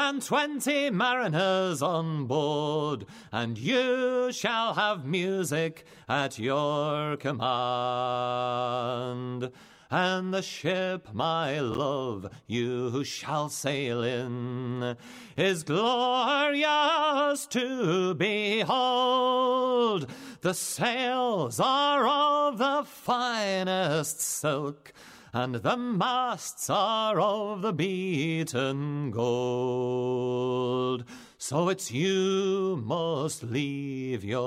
and 20 mariners on board, and you shall have music at your command. And the ship, my love, you shall sail in, is glorious to behold. The sails are of the finest silk, and the masts are of the beaten gold. So it's you must leave your